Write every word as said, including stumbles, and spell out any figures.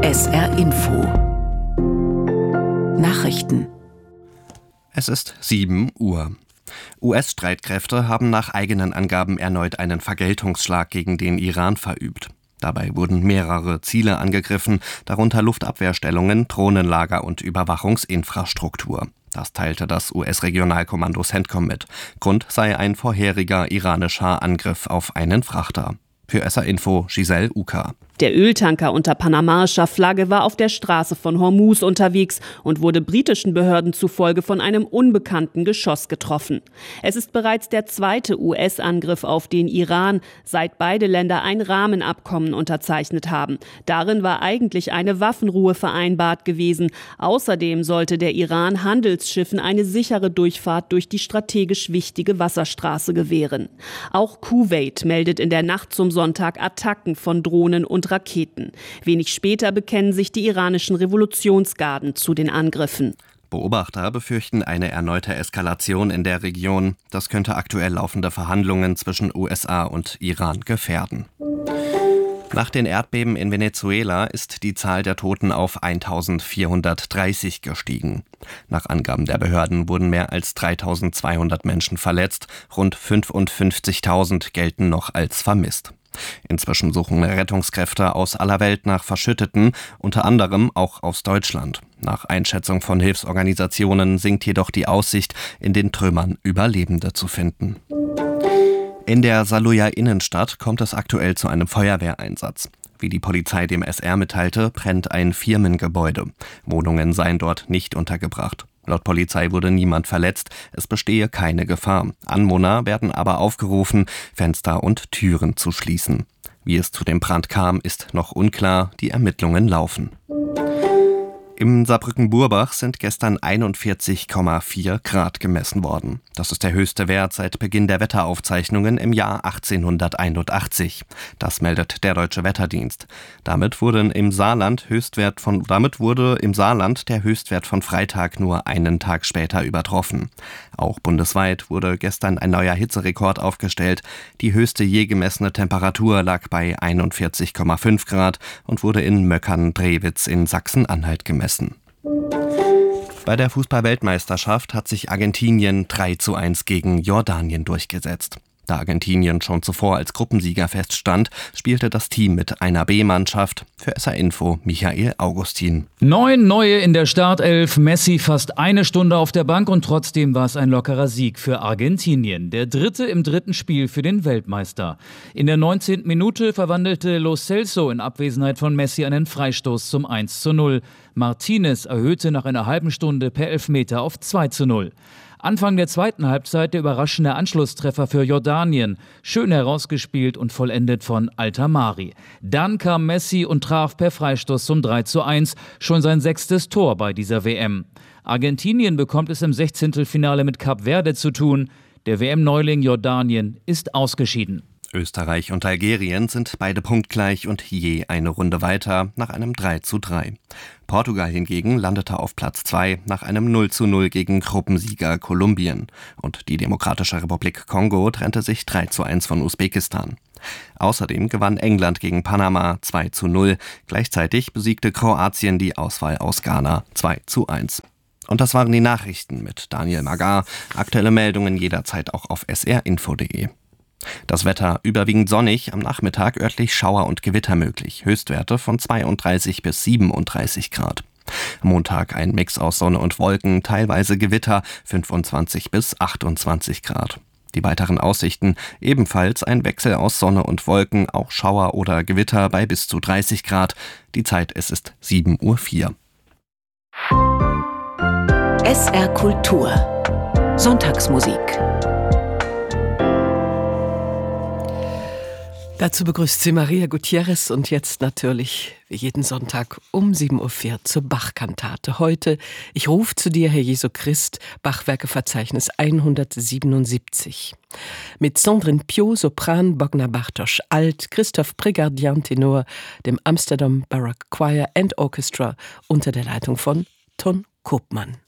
S R Info Nachrichten. Es ist sieben Uhr. U S-Streitkräfte haben nach eigenen Angaben erneut einen Vergeltungsschlag gegen den Iran verübt. Dabei wurden mehrere Ziele angegriffen, darunter Luftabwehrstellungen, Drohnenlager und Überwachungsinfrastruktur. Das teilte das U S-Regionalkommando CENTCOM mit. Grund sei ein vorheriger iranischer Angriff auf einen Frachter. Für S R Info Giselle Uka. Der Öltanker unter panamaischer Flagge war auf der Straße von Hormuz unterwegs und wurde britischen Behörden zufolge von einem unbekannten Geschoss getroffen. Es ist bereits der zweite U S-Angriff auf den Iran, seit beide Länder ein Rahmenabkommen unterzeichnet haben. Darin war eigentlich eine Waffenruhe vereinbart gewesen. Außerdem sollte der Iran Handelsschiffen eine sichere Durchfahrt durch die strategisch wichtige Wasserstraße gewähren. Auch Kuwait meldet in der Nacht zum Sonntag Attacken von Drohnen und Raketen. Wenig später bekennen sich die iranischen Revolutionsgarden zu den Angriffen. Beobachter befürchten eine erneute Eskalation in der Region. Das könnte aktuell laufende Verhandlungen zwischen U S A und Iran gefährden. Nach den Erdbeben in Venezuela ist die Zahl der Toten auf eintausendvierhundertdreißig gestiegen. Nach Angaben der Behörden wurden mehr als dreitausendzweihundert Menschen verletzt. Rund fünfundfünfzigtausend gelten noch als vermisst. Inzwischen suchen Rettungskräfte aus aller Welt nach Verschütteten, unter anderem auch aus Deutschland. Nach Einschätzung von Hilfsorganisationen sinkt jedoch die Aussicht, in den Trümmern Überlebende zu finden. In der Saarlouier Innenstadt kommt es aktuell zu einem Feuerwehreinsatz. Wie die Polizei dem S R mitteilte, brennt ein Firmengebäude. Wohnungen seien dort nicht untergebracht. Laut Polizei wurde niemand verletzt, es bestehe keine Gefahr. Anwohner werden aber aufgerufen, Fenster und Türen zu schließen. Wie es zu dem Brand kam, ist noch unklar, die Ermittlungen laufen. Im Saarbrücken-Burbach sind gestern einundvierzig Komma vier Grad gemessen worden. Das ist der höchste Wert seit Beginn der Wetteraufzeichnungen im Jahr achtzehnhunderteinundachtzig. Das meldet der Deutsche Wetterdienst. Damit wurde im Saarland Höchstwert von, damit wurde im Saarland der Höchstwert von Freitag nur einen Tag später übertroffen. Auch bundesweit wurde gestern ein neuer Hitzerekord aufgestellt. Die höchste je gemessene Temperatur lag bei einundvierzig Komma fünf Grad und wurde in Möckern-Drewitz in Sachsen-Anhalt gemessen. Bei der Fußball-Weltmeisterschaft hat sich Argentinien drei zu eins gegen Jordanien durchgesetzt. Da Argentinien schon zuvor als Gruppensieger feststand, spielte das Team mit einer B-Mannschaft. Für S R Info Michael Augustin. Neun neue in der Startelf, Messi fast eine Stunde auf der Bank und trotzdem war es ein lockerer Sieg für Argentinien. Der dritte im dritten Spiel für den Weltmeister. In der neunzehnten Minute verwandelte Lo Celso in Abwesenheit von Messi einen Freistoß zum eins zu null. Martinez erhöhte nach einer halben Stunde per Elfmeter auf zwei zu null. Anfang der zweiten Halbzeit der überraschende Anschlusstreffer für Jordanien. Schön herausgespielt und vollendet von Altamari. Dann kam Messi und traf per Freistoß zum drei zu eins, schon sein sechstes Tor bei dieser W M. Argentinien bekommt es im Sechzehntelfinale mit Kap Verde zu tun. Der W M-Neuling Jordanien ist ausgeschieden. Österreich und Algerien sind beide punktgleich und je eine Runde weiter nach einem drei zu drei. Portugal hingegen landete auf Platz zwei nach einem null zu null gegen Gruppensieger Kolumbien. Und die Demokratische Republik Kongo trennte sich drei zu eins von Usbekistan. Außerdem gewann England gegen Panama zwei zu null. Gleichzeitig besiegte Kroatien die Auswahl aus Ghana zwei zu eins. Und das waren die Nachrichten mit Daniel Magar. Aktuelle Meldungen jederzeit auch auf s r info punkt d e. Das Wetter überwiegend sonnig, am Nachmittag örtlich Schauer und Gewitter möglich. Höchstwerte von zweiunddreißig bis siebenunddreißig Grad. Montag ein Mix aus Sonne und Wolken, teilweise Gewitter, fünfundzwanzig bis achtundzwanzig Grad. Die weiteren Aussichten ebenfalls ein Wechsel aus Sonne und Wolken, auch Schauer oder Gewitter bei bis zu dreißig Grad. Die Zeit, es ist sieben Uhr vier. S R Kultur Sonntagsmusik. Dazu begrüßt sie Maria Gutierrez und jetzt natürlich wie jeden Sonntag um sieben Uhr vier zur Bach-Kantate. Heute, ich ruf zu dir, Herr Jesu Christ, Bachwerkeverzeichnis hundertsiebenundsiebzig. Mit Sandrine Piot, Sopran, Bogna Bartosch, Alt, Christoph Pregardian, Tenor, dem Amsterdam Baroque Choir and Orchestra unter der Leitung von Ton Koopman.